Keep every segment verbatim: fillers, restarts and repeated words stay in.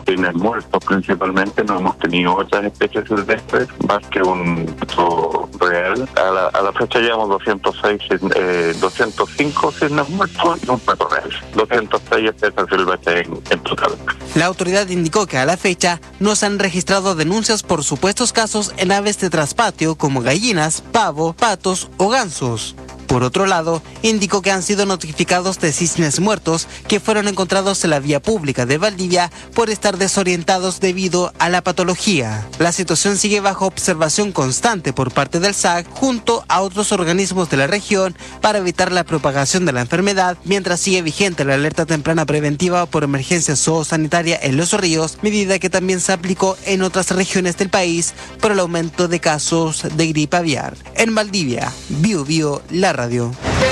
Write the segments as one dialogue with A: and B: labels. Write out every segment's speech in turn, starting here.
A: cisnes muertos principalmente, no hemos tenido otras especies silvestres más que un pato real. A la, a la fecha llevamos doscientos seis, eh, doscientos cinco cisnes muertos y un pato real. doscientos seis especies silvestres en, en total.
B: La autoridad indicó que a la fecha no se han registrado denuncias por supuestos casos en aves de traspatio como gallinas, pavo, patos o gansos. Por otro lado, indicó que han sido notificados de cisnes muertos que fueron encontrados en la vía pública de Valdivia por estar desorientados debido a la patología. La situación sigue bajo observación constante por parte del S A C junto a otros organismos de la región para evitar la propagación de la enfermedad, mientras sigue vigente la alerta temprana preventiva por emergencia zoosanitaria en Los Ríos, medida que también se aplicó en otras regiones del país por el aumento de casos de gripe aviar. En Valdivia, Bio Bio, la radio.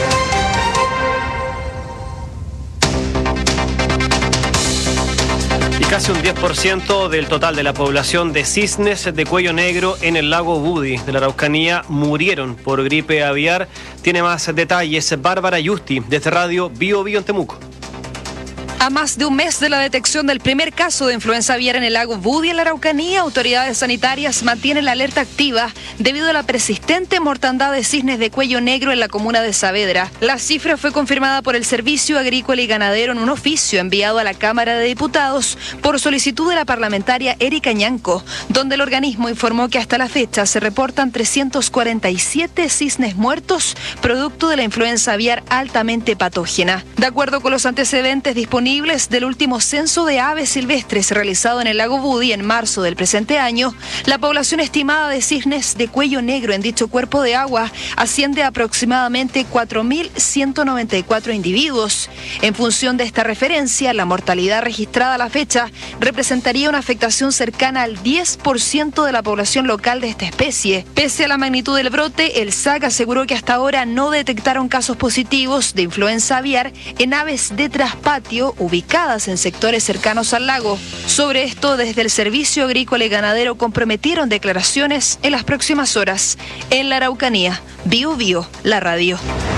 C: Y casi un diez por ciento del total de la población de cisnes de cuello negro en el lago Budi de la Araucanía murieron por gripe aviar. Tiene más detalles Bárbara Yusti desde Radio Bio Bio en Temuco.
D: A más de un mes de la detección del primer caso de influenza aviar en el lago Budi en la Araucanía, autoridades sanitarias mantienen la alerta activa debido a la persistente mortandad de cisnes de cuello negro en la comuna de Saavedra. La cifra fue confirmada por el Servicio Agrícola y Ganadero en un oficio enviado a la Cámara de Diputados por solicitud de la parlamentaria Erika Ñanco, donde el organismo informó que hasta la fecha se reportan trescientos cuarenta y siete cisnes muertos producto de la influenza aviar altamente patógena. De acuerdo con los antecedentes disponibles del último censo de aves silvestres realizado en el lago Budi en marzo del presente año, la población estimada de cisnes de cuello negro en dicho cuerpo de agua asciende a aproximadamente cuatro mil ciento noventa y cuatro individuos. En función de esta referencia, la mortalidad registrada a la fecha representaría una afectación cercana al diez por ciento de la población local de esta especie. Pese a la magnitud del brote, el S A C aseguró que hasta ahora no detectaron casos positivos de influenza aviar en aves de traspatio ubicadas en sectores cercanos al lago. Sobre esto, desde el Servicio Agrícola y Ganadero comprometieron declaraciones en las próximas horas. En la Araucanía, Bio Bio, la radio.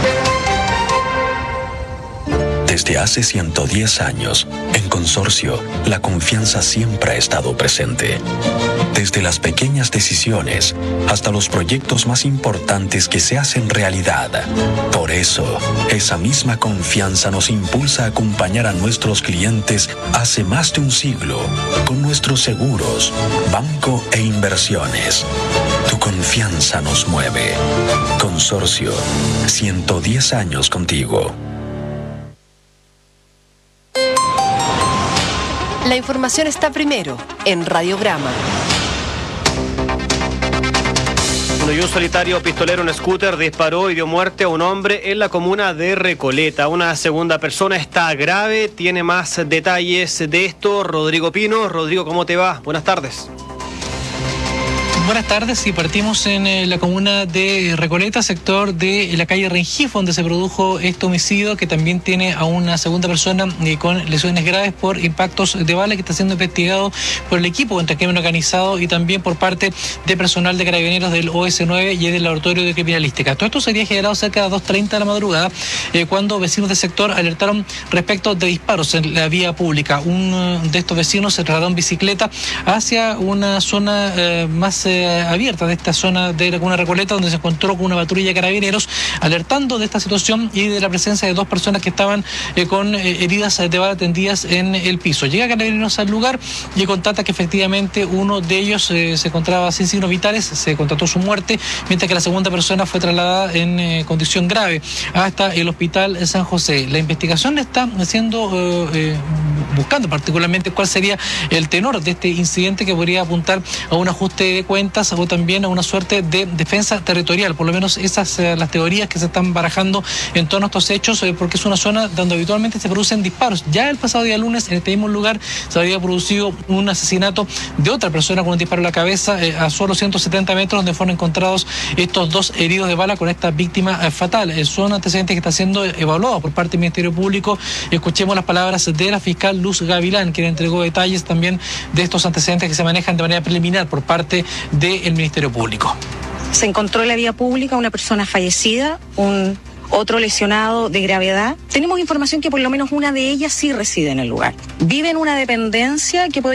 E: Desde hace ciento diez años, en Consorcio, la confianza siempre ha estado presente. Desde las pequeñas decisiones hasta los proyectos más importantes que se hacen realidad. Por eso, esa misma confianza nos impulsa a acompañar a nuestros clientes hace más de un siglo con nuestros seguros, banco e inversiones. Tu confianza nos mueve. Consorcio, ciento diez años contigo.
F: La información está primero en Radiograma.
C: Y un solitario pistolero en scooter disparó y dio muerte a un hombre en la comuna de Recoleta. Una segunda persona está grave. Tiene más detalles de esto Rodrigo Pino. Rodrigo, ¿cómo te va? Buenas tardes.
G: Buenas tardes, y partimos en eh, la comuna de Recoleta, sector de la calle Rengifo, donde se produjo este homicidio, que también tiene a una segunda persona eh, con lesiones graves por impactos de bala, que está siendo investigado por el equipo contra el crimen organizado y también por parte de personal de carabineros del O S nueve y del laboratorio de criminalística. Todo esto sería generado cerca de las dos treinta de la madrugada, eh, cuando vecinos del sector alertaron respecto de disparos en la vía pública. Uno de estos vecinos se trasladó en bicicleta hacia una zona eh, más eh, abierta de esta zona de la comuna de Recoleta, donde se encontró con una patrulla de carabineros alertando de esta situación y de la presencia de dos personas que estaban eh, con eh, heridas de bala tendidas en el piso. Llega carabineros al lugar y constata que efectivamente uno de ellos eh, se encontraba sin signos vitales, se constató su muerte, mientras que la segunda persona fue trasladada en eh, condición grave hasta el hospital San José. La investigación está haciendo, eh, eh, buscando particularmente cuál sería el tenor de este incidente, que podría apuntar a un ajuste de cuentas o también a una suerte de defensa territorial. Por lo menos esas eh, las teorías que se están barajando en torno a estos hechos, eh, porque es una zona donde habitualmente se producen disparos. Ya el pasado día lunes, en este mismo lugar, se había producido un asesinato de otra persona con un disparo en la cabeza eh, a solo ciento setenta metros, donde fueron encontrados estos dos heridos de bala con esta víctima eh, fatal. Eh, son antecedentes que están siendo evaluados por parte del Ministerio Público. Escuchemos las palabras de la fiscal Luz Gavilán, quien entregó detalles también de estos antecedentes que se manejan de manera preliminar por parte del Ministerio Público.
H: Se encontró en la vía pública una persona fallecida, un otro lesionado de gravedad. Tenemos información que por lo menos una de ellas sí reside en el lugar. Vive en una dependencia que podría